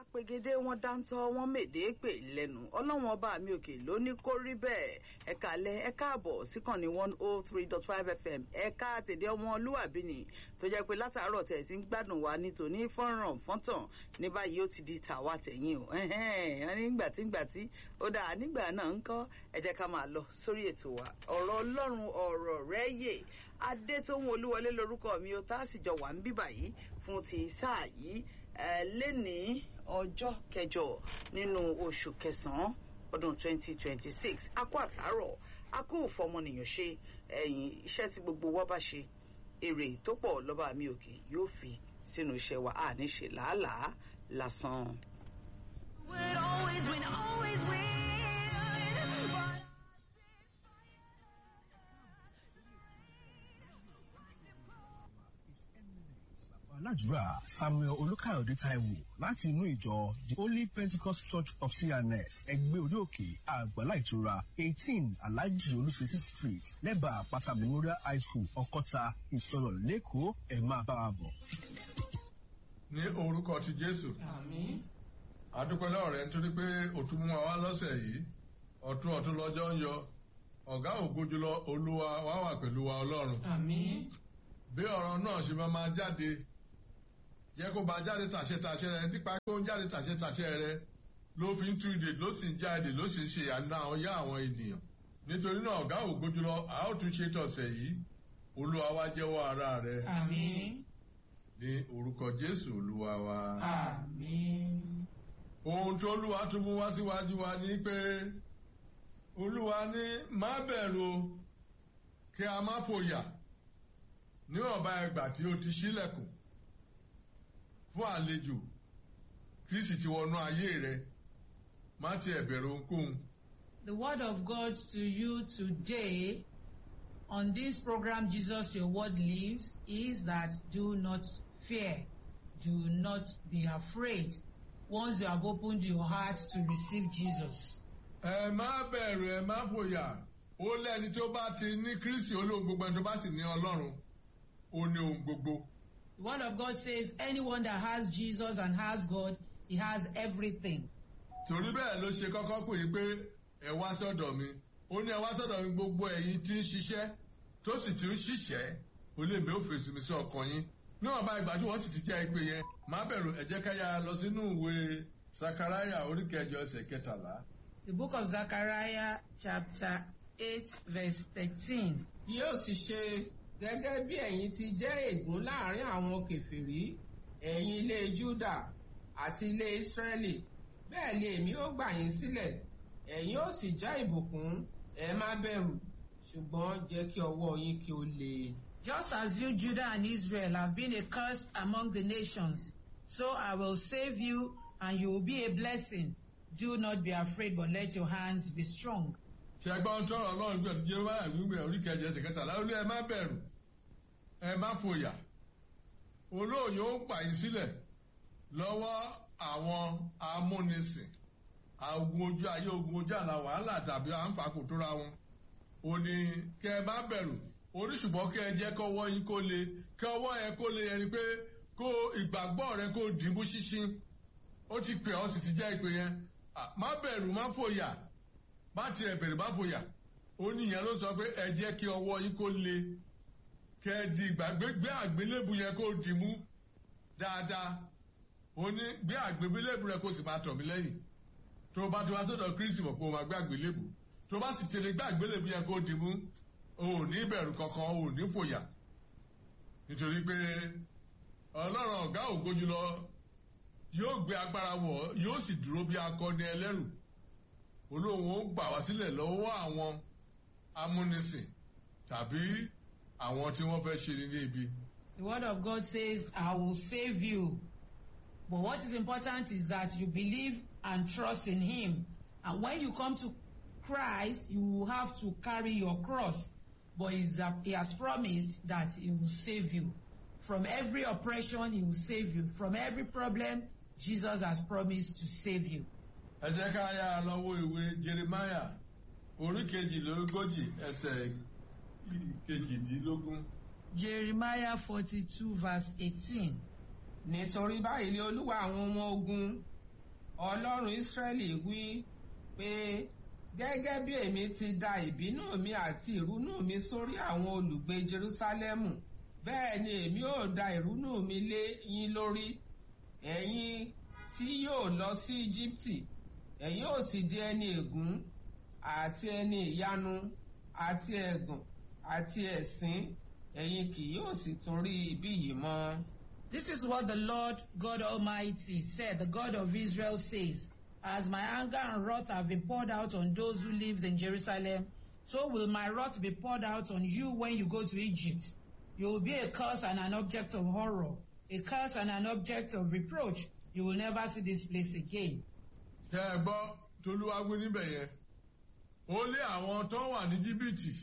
wá pegedé wọn dáńtọ́ wọn mèdè pè lẹ́nu ọlọ́run ọba mi òkè ló ní kó rí bẹ́ẹ̀ ẹ kálẹ́ ẹ káàbọ̀ síkànnì 103.5 FM ẹ̀ka àtẹ̀dẹ́ ọmọlúwàbí ni tó jẹ́ pé látàárọ̀ tẹ̀ sí ń gbádùn wa ní tòní fọ́nrán fọ́ntàn ní báyìí ó ti di tàwa tẹ̀yìn o nígbà tí ó dáa nígbà náà ń kọ́ ẹ jẹ́ ká máa lọ sórí ètò wa ọ̀rọ̀ ọlọ́run ọ̀rọ̀ rẹ̀ yè Adétóhùn Olúwọlé lórúkọ mi ó tá a sì jọ wà ń bí báyìí fún ti sáà yìí lẹ́ni ọjọ́ kẹjọ nínú oṣù kẹsàn-án ọdún 2026 a kú àtàárọ̀ a kú ìfọmọnìyàn ṣe ẹ̀yìn iṣẹ́ tí gbogbo wa bá ṣe èrè tó pọ̀ lọ́ba mi òkè yóò fi sínú iṣẹ́ wa a ní ṣe làálàá lásán. aládùúrà Samuel Olúkáyọ̀dé Táíwò láti inú ìjọ The Holy Pentecost Church of CNS ẹgbẹ́ orí òkè àgbàlá ìtura 18 Alhaji Olúṣèṣì Street lẹ́bàá Àpáta Memorial High School Ọ̀kọ́ta Ìsọ̀rọ̀ lẹ́kọ̀ọ́ ẹ̀ máa bá wa bọ̀. Ní orúkọ ti Jésù. Àmín. Adúpẹ́ lọ́wọ́ rẹ nítorí pé o tún mú wa lọ́sẹ̀ yìí ọ̀tún lọ́jọ́ ń yọ ọ̀gá ògo jùlọ Olúwa wá wà pẹ̀lú wa Ọlọ́run. Àmín. Bí ọ̀rọ̀ náà ṣe máa jáde jẹ́ kó bá jáde tàṣẹ rẹ nípa pé ó ń jáde tàṣẹ rẹ ló fi ń tú ìdè ló sì ń jáde ló sì ń ṣe àná àwọn ènìyàn nítorí náà ọ̀gá ògo jùlọ a ó tún ṣe tọ̀sẹ̀ yìí Olúwa wá jẹ́wọ́ ara rẹ. Àmín. Ní orúkọ Jésù Olúwa wa. Àmín. Ohun tó Olúwa tún mú wá síwájú wa ní pé Olúwa ní má bẹ̀rù kí a má fòyà níwọ̀nba ẹgbà tí ó ti ṣílẹ̀kùn fún àlejò Kristi ti wọnú ayé rẹ má tiẹ̀ bẹ̀rù ohunkóhun. The word of God to you today on this program Jesus Your Word Lives is that do not fear, do not be afraid once you have opened your heart to receive Jesus. Ẹ má bẹ̀rù ẹ má fòyà ó lẹ́ni tó bá ti ní Kristi olóhun gbogbo ẹni tó bá sì ní Ọlọ́run ó ní ohun gbogbo. The word of God says anyone that has Jesus and has God, he has everything. Torí bẹ́ẹ̀ ló ṣe kọ́kọ́ pè é pé ẹ wá sọ́dọ̀ mi ó ní ẹ wá sọ́dọ̀ mi gbogbo ẹ̀yin tí ń ṣiṣẹ́ tó sì ti ń ṣiṣẹ́ ó lè mi ó fèsì mi sí ọkàn yín níwọ̀n bá ìgbà tí wọ́n sì ti jẹ́ ìpè yẹn má bẹ̀rù ẹ jẹ́ ká yá lọ sínú ìwé Sakaraya orí kẹjọ ẹsẹ̀ 13. The book of Zechariah chapter 8 verse 13. Yóò sì ṣe gẹ́gẹ́ bí ẹ̀yin ti jẹ́ ègún láàrin àwọn kèfèrí ẹ̀yin ilé Júdà àti ilé Ísírẹ́lì bẹ́ẹ̀ ni èmi ó gbà yín sílẹ̀ ẹ̀yin ó sì já ìbùkún ẹ má bẹ̀rù ṣùgbọ́n jẹ́ kí ọwọ́ yín kí ó le. Just as you, Judah and Israel, have been a curse among the nations, so I will save you and you will be a blessing. Do not be afraid, but let your hands be strong. Ṣẹ̀gbọ́n tọrọ Ọlọ́run gbé ti Jeremiah gbígbé orí kẹjọ ẹsẹ̀ 13 ó ní ẹ má bẹ̀rù ẹ má fòyà olóòyè ó gbà yín sílẹ̀ lọ́wọ́ àwọn amúnisìn ogun ojú ayé ogun ojú àlà wàhálà tàbí à ń fakò tóra wọn ó ní kẹ ẹ má bẹ̀rù oríṣùbọ́ kẹ ẹ jẹ́ kọ́wọ́ yín kó le kẹ ọwọ́ yẹn kó le ẹni pé kó ìgbàgbọ́ rẹ kó dìbò ṣinṣin ó ti pè ọ́ sì ti jẹ́ ìpè yẹn má bẹ̀rù má fòyà má tiẹ̀ bẹ̀rù má fòyà ó níyẹn ló sọ pé ẹ jẹ́ kí ọwọ́ yín kó le kẹ ẹ di gbé àgbélébù yẹn kó dìmú dáadáa ó ní gbé àgbélébù rẹ kó sì máa tọ̀ mí lẹ́yìn tó bá tó wá sọ́dọ̀ Kristi mọ̀ pé o máa gbé àgbélébù tó bá sì tẹ̀lé gbé àgbélébù yẹn kó dìmú o ò ní bẹ̀rù kankan o ò ní fòyà nítorí pé Ọlọ́run ọ̀gá ògo jùlọ yóò gbé agbára wọ̀ yóò sì dúró bí akọni ẹlẹ́rù olóhùn ó gbà wá sílẹ̀ lọ́wọ́ àwọn amúnisìn tàbí àwọn tí wọ́n fẹ́ ṣe ní ibi. The word of God says, I will save you. But what is important is that you believe and trust in Him. And when you come to Christ, you will have to carry your cross. But He has promised that He will save you. From every oppression, He will save you. From every problem, Jesus has promised to save you. Ẹ jẹ́ ká yá lọ́wọ́ ìwé Jeremiah orí 42 ẹsẹ̀ 18. Jeremiah 42 verse 18. Nítorí báyìí ni Olúwa àwọn ọmọ ogun Ọlọ́run Ísírẹ́lì wí pé gẹ́gẹ́ bí èmi ti da ìbínú mi àti ìrunú mi sórí àwọn olùgbé Jerúsálẹ́mù, bẹ́ẹ̀ ni èmi ó da ìrunú mi lé yín lórí. Ẹ̀yin tí yóò lọ sí Íjíbítì, ẹ̀yin ó sì di ẹni ègún àti ẹni ìyanu àti ẹ̀gàn àti ẹ̀sín, ẹ̀yin kì yóò sì tún rí ibi yìí mọ́. This is what the Lord God Almighty said, the God of Israel says, as my anger and wrath have been poured out on those who lived in Jerusalem, so will my wrath be poured out on you when you go to Egypt. You will be a curse and an object of horror, a curse and an object of reproach. You will never see this place again. Ṣé ẹ gbọ́ t'Olúwa wí níbẹ̀ yẹn? Ó lé àwọn tó wà ní Íjíbítì.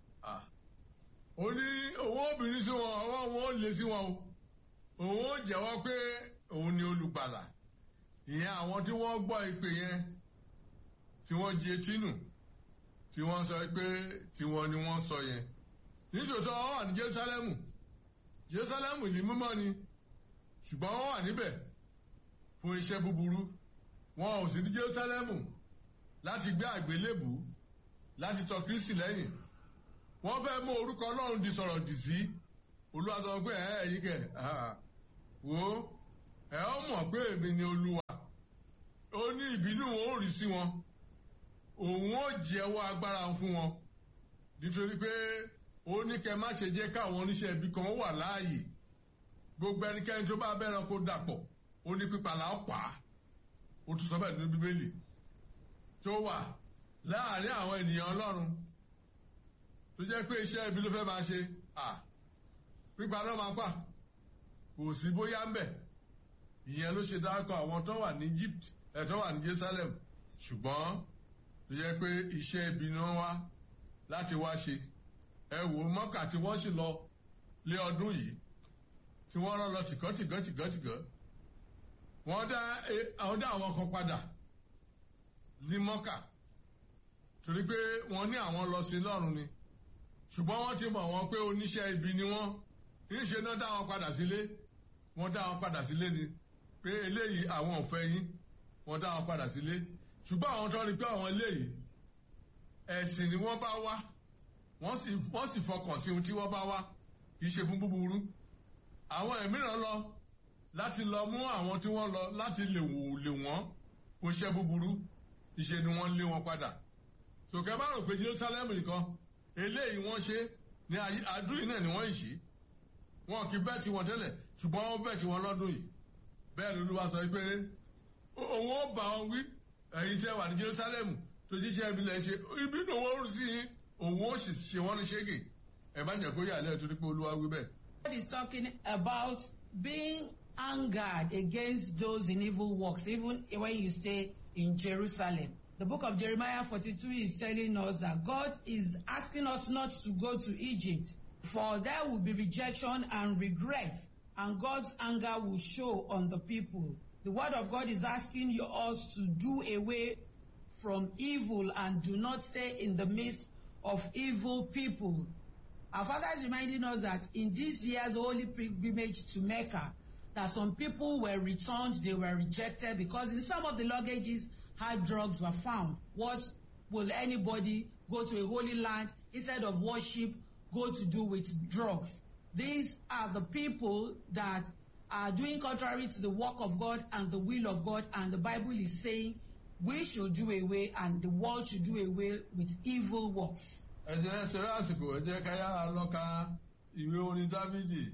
Ó ní òun ó bínú sí wọn, ọwọ́ wọn ó lé sí wọn o. Òun ó jẹ́wọ́ pé òun ni olùgbàlà. Ìyẹn àwọn tí wọ́n gbọ́ ìpè yẹn, tí wọ́n jẹ tínú, tí wọ́n sọ pé tiwọn ni wọ́n sọ yẹn. Nítòótọ́ wọ́n wà ní Jerúsálẹ́mù. Jerúsálẹ́mù ìlú mímọ́ ni, ṣùgbọ́n wọ́n wà níbẹ̀ fún iṣẹ́ búburú. Wọn ò sí ní Jerúsálẹ́mù láti gbé àgbélébù, láti tọ Kristi lẹ́yìn. Wọ́n fẹ́ mú orúkọ Ọlọ́run di sọ̀rọ̀ dì sí. Olúwa sọ pé ẹ̀yin kẹ̀ wò ẹ ó mọ̀ pé èmi ni Olúwa. Ó ní ìbínú wọn ó rí sí wọn. Òun ó jẹ́wọ́ agbára fún wọn. Nítorí pé ó ní kẹ́ má ṣe jẹ́ káwọn oníṣẹ́ ibi kan wà láàyè. Gbogbo ẹnikẹ́ni tó bá bẹ́ran kó dàpọ̀, ó ní pípa là ó pa á. Ó tún sọ bẹ́ẹ̀ nínú Bíbélì. Tó wà láàárín àwọn ènìyàn Ọlọ́run. Tó jẹ́ pé iṣẹ́ ibi ló fẹ́ máa ṣe. Pípa náà máa pa. Kò sí bóyá ń bẹ̀. Ìyẹn ló ṣe dákọ̀ àwọn tó wà ní Egypt, tó wà ní Jerusalem. Ṣùgbọ́n tó jẹ́ pé iṣẹ́ ibi ni wọ́n wá láti wá ṣe. Ẹ wò Mọ́kà tí wọ́n sì lọ lé ọdún yìí. Tí wọ́n rán lọ tìkọ́. Wọ́n dá àwọn kan padà ní Mọ́kà. Torí pé wọ́n ní àwọn lọ sí lọ́run ni. Ṣùgbọ́n wọ́n ti mọ̀ wọ́n pé oníṣẹ́ ibi ni wọ́n. Ìṣe náà dá wọn padà sílé. Wọ́n dá wọn padà sílé ni. Pé eléyìí àwọn ò fẹ́ yín. Wọ́n dá wọn padà sílé. Ṣùgbọ́n àwọn tó rí pé àwọn eléyìí ẹ̀sìn ni wọ́n bá wá. Wọ́n sì fọkàn sí ohun tí wọ́n bá wá. Kì í ṣe fún búburú. Àwọn ẹ̀míràn lọ láti lọ mú àwọn tí wọ́n lọ láti lè wọ́n kó ṣe búburú. Ìṣe ni wọ́n lé wọn padà. Sòkè bá rò pé Jerusalem nìkan eléyìí wọ́n ṣe ní àdúyìn náà ni wọ́n ń ṣe. Wọn kì í bẹ́ẹ̀ tí wọ́n tẹ́lẹ̀ ṣùgbọ́n wọ́n bẹ́ẹ̀ tí wọ́n lọ́dún yìí. Bẹ́ẹ̀ l'Olúwa sọ pé òun ó bá wọn wí ẹ̀yin tẹ́ wà ní Jerusalem tó jíṣẹ́ ibi lẹ́ ṣe ibi ní owó rú sí yín òun ó sì ṣe wọ́n ní ṣége. Ẹ má jẹ́ kó yà lẹ́yìn torí pé Olúwa wí bẹ́ẹ̀. God is talking about being angered against those in evil works, even when you stay in Jerusalem. The book of Jeremiah 42 is telling us that God is asking us not to go to Egypt, for there will be rejection and regret, and God's anger will show on the people. The word of God is asking us to do away from evil and do not stay in the midst of evil people. Our Father is reminding us that in this year's holy pilgrimage to Mecca, that some people were returned, they were rejected because in some of the luggages, hard drugs were found. What will anybody go to a holy land instead of worship go to do with drugs? These are the people that are doing contrary to the work of God and the will of God, and the Bible is saying we should do away and the world should do away with evil works. Ẹ jẹ́ ṣe lásìkò, ẹ jẹ́ ká yára lọ ka ìwé orin Dávídì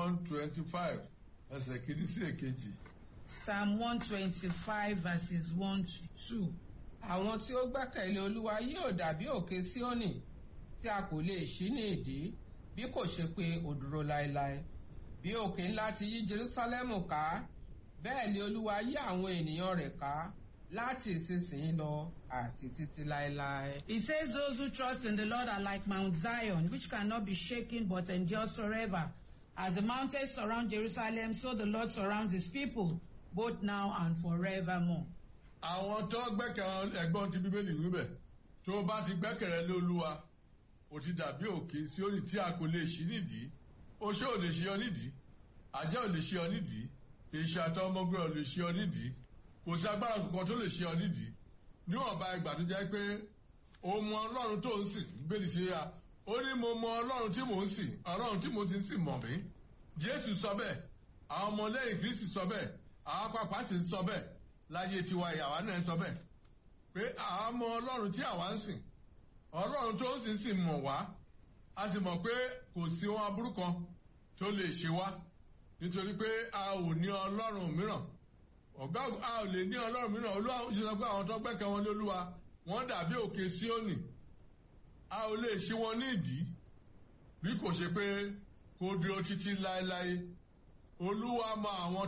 125 ẹsẹ̀ kìíní sí èkejì. Psalm 125 verses 1 to 2. Àwọn tí ó gbẹ́kẹ̀lé Olúwa yóò dàbí òkè Síónì tí a kò lè ṣí ní ìdí bí kò ṣe pé ó dúró láéláé. Bí òkè ńlá ti yí Jerúsálẹ́mù ká, bẹ́ẹ̀ ni Olúwa yí àwọn ènìyàn rẹ̀ ká láti ìsinsìnyí lọ àti títí láéláé. It says those who trust in the Lord are like Mount Zion, which cannot be shaken but endures forever. As the mountains surround Jerusalem, so the Lord surrounds his people, both now and forevermore. Àwọn tó gbẹ́kẹ̀ ẹ̀gbọ́n ti Bíbélì wíbẹ̀ tó bá ti gbẹ́kẹ̀rẹ́ lé Olúwa ó ti dàbí òkè Síónì tí a kò lè ṣí nídìí. Oṣó ò lè ṣí ọ nídìí, àjẹ́ ò lè ṣí ọ nídìí, èṣù àtọmọgbé ò lè ṣí ọ nídìí. kò sí agbára kankan tó lè ṣe ọ nídìí níwọ̀nba ìgbà tó jẹ́ pé o mọ ọlọ́run tó ń sìn bẹ́ẹ̀ ṣe ya ó ní mo mọ ọlọ́run tí mò ń sìn ọlọ́run tí mo ti ń sìn mọ̀ mí Jésù sọ bẹ́ẹ̀ àwọn ọmọlẹ́yìn Kristi sọ bẹ́ẹ̀ àwọn pàpà sì ń sọ bẹ́ẹ̀ láyé tiwa ìyàwó náà ń sọ bẹ́ẹ̀ pé àwọn mọ ọlọ́run tí àwa ń sìn ọlọ́run tó ń sìn mọ̀ wá a sì mọ̀ pé kò sí ohun aburú kan tó lè ṣe wá nítorí pé a ò ní ọlọ́run mìíràn ọ̀gá a ò lè ní ọlọ́run mìíràn olúwa ṣe sọ pé àwọn tó gbẹ́kẹ̀ wọn lé olúwa wọ́n dàbí òkè Síónì a ò lè ṣí wọn ní ìdí bí kò ṣe pé kó dúró títí láéláé olúwa mọ àwọn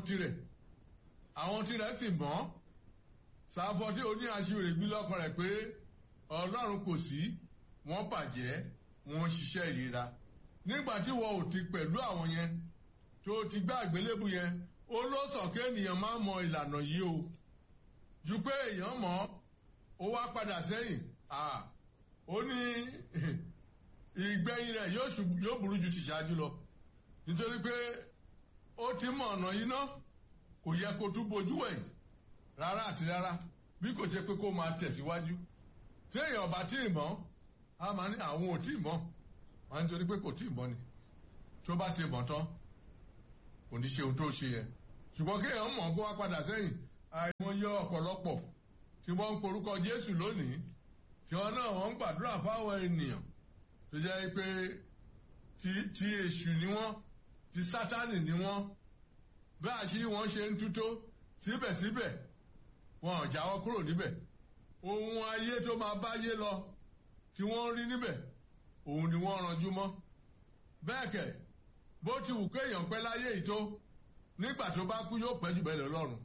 tirẹ̀ sì mọ̀ Sáfọ́ tí oní aṣiwèrè gbí lọ́kàn rẹ̀ pé ọlọ́run kò sí wọ́n bàjẹ́ wọ́n ṣiṣẹ́ ìríra nígbà tí wọ́n ò ti pẹ̀lú àwọn yẹn tó ti gbá àgbélébù yẹn ó ló sọ kí ènìyàn máa mọ ìlànà yìí o ju pé èèyàn mọ̀ ó wá padà sẹ́yìn ó ní ìgbẹ̀yìn rẹ̀ yóò burú ju ti ṣáájú lọ nítorí pé ó ti mọ ọ̀nà yìí náà kò yẹ kó tún bojú wẹ̀yìn rárá àti rárá bí kò ṣe pé kó máa tẹ̀síwájú tí èèyàn bá tí ì mọ̀ á máa ní àwọn ò tí ì mọ̀ wọ́n á nítorí pé kò tí ì mọ̀ ni tó bá ti mọ̀ tán kò ní ṣe ohun tó ṣe yẹn ṣùgbọ́n kéèyàn mọ̀ kó wá padà sẹ́yìn àìmọye ọ̀pọ̀lọpọ̀ tí wọ́n ń porúkọ Jésù lónìí tí wọ́n náà wọ́n ń gbàdúrà fáwọn ènìyàn tó jẹ́ pé ti èṣù ni wọ́n ti Sátánì ni wọ́n bí àṣírí wọn ṣe ń tútó síbẹ̀síbẹ̀ wọn ò jáwọ́ kúrò níbẹ̀ ohun ayé tó máa báyé lọ tí wọ́n rí níbẹ̀ òun ni wọ́n ranjú mọ́ bẹ́ẹ̀ kẹ̀ bó ti wù kéèyàn pẹ́ láyé yìí tó nígbà tó bá kú yóò pẹ́ jù bẹ́ẹ̀ lọ lọ́run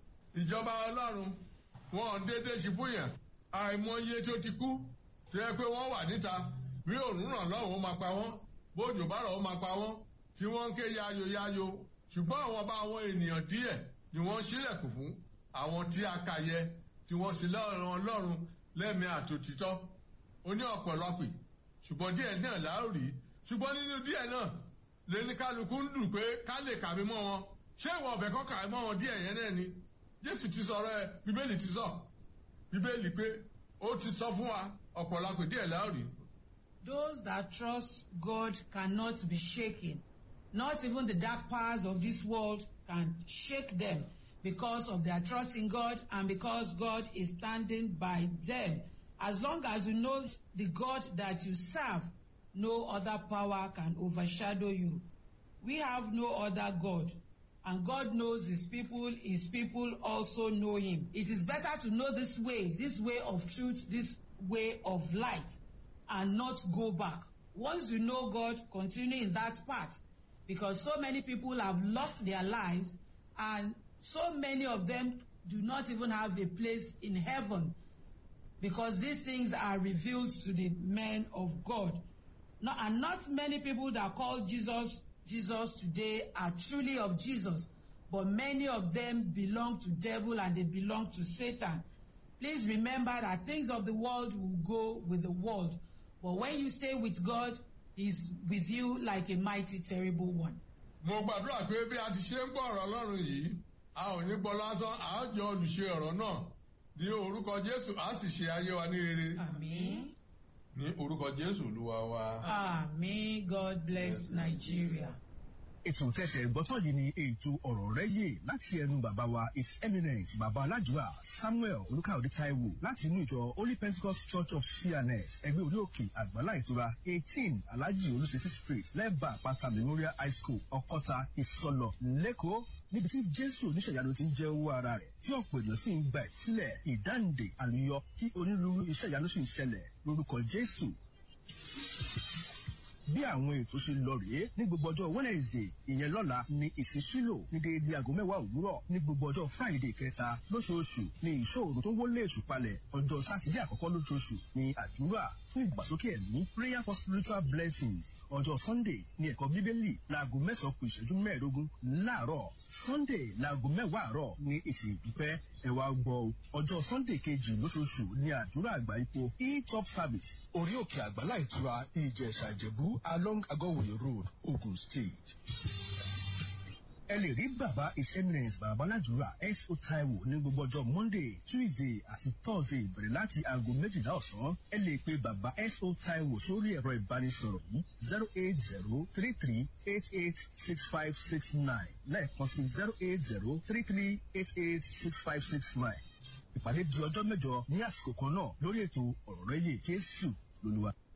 ìjọba Ọlọ́run wọn ò déédéé ṣe fún yẹn àìmọye tó ti kú tó yẹ pé wọ́n wà níta bí òòrùn ràn lọ́rùn ó máa pa wọ́n bójò bá rọ̀ ó máa pa wọ́n tí wọ́n ń ké yáyo yáyo ṣùgbọ́n àwọn bá àwọn ènìyàn díẹ̀ ni wọ́n ṣílẹ̀kùn fún àwọn tí a kà yẹ tí wọ́n sì lọ́rùn Ọlọ́run lẹ́mìí àtòtítọ́ ó ní ọ̀pọ̀lọpọ̀ ṣùgbọ́n díẹ̀ náà láòrí ṣùgbọ́n nínú díẹ̀ náà lẹ́ni kálukú ń dùn pé ká lè kàwé mọ́ wọn ṣé ìwọ ọ̀bẹ kọ́ kàwé mọ́ wọn díẹ̀ yẹn náà ni Jésù ti sọ̀rọ̀ ẹ Bíbélì ti sọ Bíbélì pé ó ti sọ fún wa ọ̀pọ̀lọpọ̀ díẹ̀ láòrí. Those that trust God cannot be shaken. Not even the dark powers of this world can shake them because of their trust in God and because God is standing by them. As long as you know the God that you serve, no other power can overshadow you. We have no other God, and God knows his people also know him. It is better to know this way of truth, this way of light, and not go back. Once you know God, continue in that path, because so many people have lost their lives, and so many of them do not even have a place in heaven, because these things are revealed to the men of God. No, and not many people that call Jesus today are truly of Jesus, but many of them belong to devil and they belong to Satan. Please remember that things of the world will go with the world, but when you stay with God, he's with you like a mighty terrible one. Mo gbàdúrà pé bí a ti ṣe ń gbọ́ ọ̀rọ̀ Ọlọ́run yìí, a ò ní gbọ́ lásán, a ó jọ olùṣe ọ̀rọ̀ náà. Ní orúkọ Jésù, a sì ṣe ayé wa ní rere. Àmín. Ní orúkọ Jésù Olúwa wa. Àmín. God bless Nigeria. Ètò tẹ̀sẹ̀ gbọ́tọ̀ yìí ni ètò ọ̀rọ̀ rẹ̀ yé láti ẹnu bàbá wa His Eminence Bàbá Aládùúrà Samuel Olúkáòdé Táíwò láti inú ìjọ Holy Pentecost Church of CNS ẹgbẹ́ orí òkè Àgbàlá Ìtura 18 Alhaji Olúṣèṣì Street lẹ́bàá Àpáta Memorial High School Ọ̀kọ́ta Ìsọlọ̀ Lẹ́kọ̀ọ́ níbi tí Jésù oníṣẹ̀yanu ti ń jẹ́ owó ara rẹ̀ tí ọ̀pọ̀ èèyàn sì ń gba ìsílẹ̀ ìdáǹdè àlùyọ tí onírúurú iṣẹ́ ìyanu sì ń ṣẹlẹ̀ lórúkọ Jésù. Bí àwọn ètò ṣe lọ rèé ní gbogbo ọjọ́ Wednesday ìyẹn lọ́la ni ìsísílò ní déédéé aago 10 òwúrọ̀ ní gbogbo ọjọ́ Friday kẹta lóṣooṣù ní ìṣòro tó ń wọlé èṣù palẹ̀ ọjọ́ Sátidé àkọ́kọ́ lóṣooṣù ní àdúrà fún ìgbàsókè ẹ̀mí prayer for spiritual blessings ọjọ́ Sunday ní ẹ̀kọ́ Bíbélì láago 9:15 láàárọ̀ Sunday láago 10 àárọ̀ ní ìsìn ìdúpẹ́ ẹ̀wà gbọ́ ọjọ́ Sunday kejì lóṣooṣù ní àdúrà àgbà ipò e-top service orí òkè Àgbàlá Ìtura Ìjẹ̀ṣà Ìjẹ̀bú along Agọ́wòye Road, Ogun State. ẹ lè rí bàbá his eminence babaládùúrà S.O. Taiwo ní gbogbo ọjọ́ Monday, Tuesday àti Thursday bẹ̀rẹ̀ láti aago 12 ọ̀sán. Ẹ lè pe bàbá S.O. Taiwo sórí ẹ̀rọ ìbánisọ̀rọ̀ yìí 08033886569 lẹ́ẹ̀kan sí 08033886569. Ìpàdé di ọjọ́ mẹ́jọ ní àsìkò kan náà lórí ètò ọ̀rọ̀ rẹ̀ yé Jésù lólúwa.